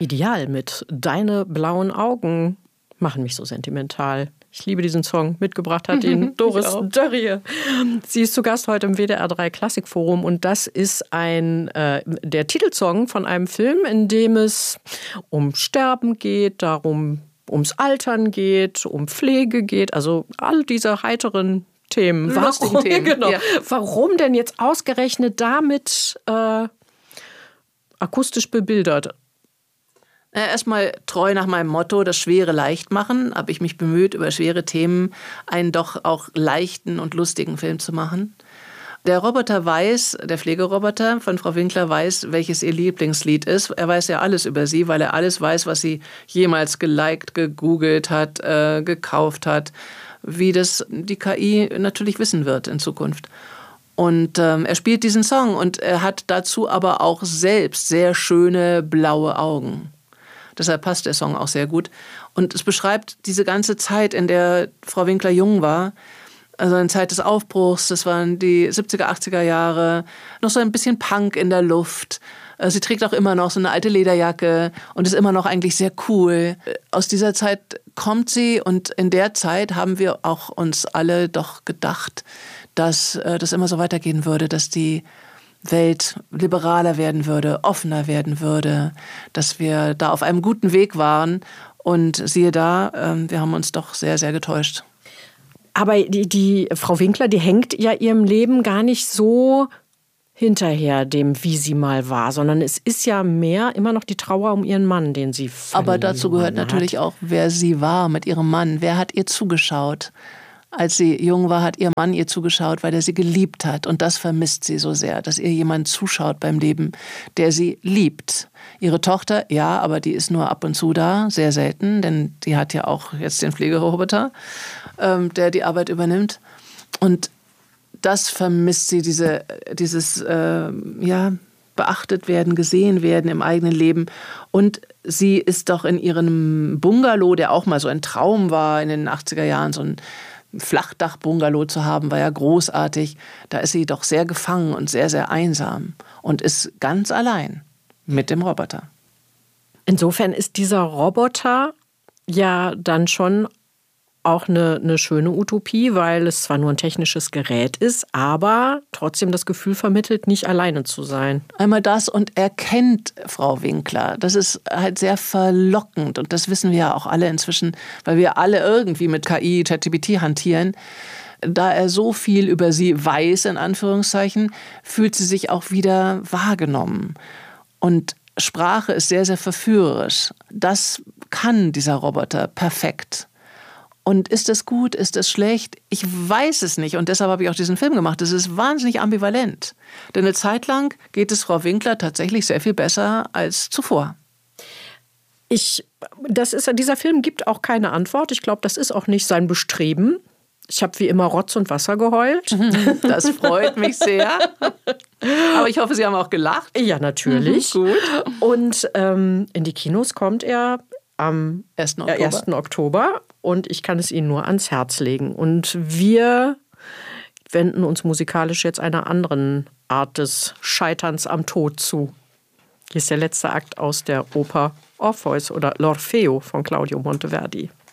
Ideal mit Deine blauen Augen machen mich so sentimental. Ich liebe diesen Song. Mitgebracht hat ihn Doris Dörrie. Sie ist zu Gast heute im WDR 3 Klassikforum und das ist der Titelsong von einem Film, in dem es um Sterben geht, ums Altern geht, um Pflege geht, also all diese heiteren Themen. Lustigen Themen. Genau. Ja. Warum denn jetzt ausgerechnet damit akustisch bebildert? Erstmal treu nach meinem Motto, das Schwere leicht machen, habe ich mich bemüht, über schwere Themen einen doch auch leichten und lustigen Film zu machen. Der Roboter weiß, der Pflegeroboter von Frau Winkler weiß, welches ihr Lieblingslied ist. Er weiß ja alles über sie, weil er alles weiß, was sie jemals geliked, gegoogelt hat, gekauft hat, wie das die KI natürlich wissen wird in Zukunft. Und er spielt diesen Song und er hat dazu aber auch selbst sehr schöne blaue Augen. Deshalb passt der Song auch sehr gut. Und es beschreibt diese ganze Zeit, in der Frau Winkler jung war. Also eine Zeit des Aufbruchs, das waren die 70er, 80er Jahre. Noch so ein bisschen Punk in der Luft. Sie trägt auch immer noch so eine alte Lederjacke und ist immer noch eigentlich sehr cool. Aus dieser Zeit kommt sie und in der Zeit haben wir auch uns alle doch gedacht, dass das immer so weitergehen würde, dass die Welt liberaler werden würde, offener werden würde, dass wir da auf einem guten Weg waren. Und siehe da, wir haben uns doch sehr, sehr getäuscht. Aber die Frau Winkler, die hängt ja ihrem Leben gar nicht so hinterher dem, wie sie mal war, sondern es ist ja mehr immer noch die Trauer um ihren Mann, den sie verloren Aber dazu gehört natürlich auch, wer sie war mit ihrem Mann. Wer hat ihr zugeschaut? Als sie jung war, hat ihr Mann ihr zugeschaut, weil er sie geliebt hat. Und das vermisst sie so sehr, dass ihr jemand zuschaut beim Leben, der sie liebt. Ihre Tochter, ja, aber die ist nur ab und zu da, sehr selten, denn die hat ja auch jetzt den Pflegeroboter, der die Arbeit übernimmt. Und das vermisst sie, dieses beachtet werden, gesehen werden im eigenen Leben. Und sie ist doch in ihrem Bungalow, der auch mal so ein Traum war in den 80er Jahren, so ein Flachdach-Bungalow zu haben, war ja großartig. Da ist sie doch sehr gefangen und sehr, sehr einsam und ist ganz allein mit dem Roboter. Insofern ist dieser Roboter ja dann schon auch eine schöne Utopie, weil es zwar nur ein technisches Gerät ist, aber trotzdem das Gefühl vermittelt, nicht alleine zu sein. Einmal das und er kennt Frau Winkler. Das ist halt sehr verlockend und das wissen wir ja auch alle inzwischen, weil wir alle irgendwie mit KI, ChatGPT hantieren. Da er so viel über sie weiß, in Anführungszeichen, fühlt sie sich auch wieder wahrgenommen. Und Sprache ist sehr, sehr verführerisch. Das kann dieser Roboter perfekt. Und ist das gut, ist das schlecht? Ich weiß es nicht und deshalb habe ich auch diesen Film gemacht. Es ist wahnsinnig ambivalent. Denn eine Zeit lang geht es Frau Winkler tatsächlich sehr viel besser als zuvor. Dieser Film gibt auch keine Antwort. Ich glaube, das ist auch nicht sein Bestreben. Ich habe wie immer Rotz und Wasser geheult. Das freut mich sehr. Aber ich hoffe, Sie haben auch gelacht. Ja, natürlich. Gut. Und in die Kinos kommt er am 1. Oktober und ich kann es Ihnen nur ans Herz legen. Und wir wenden uns musikalisch jetzt einer anderen Art des Scheiterns am Tod zu. Hier ist der letzte Akt aus der Oper Orpheus oder L'Orfeo von Claudio Monteverdi.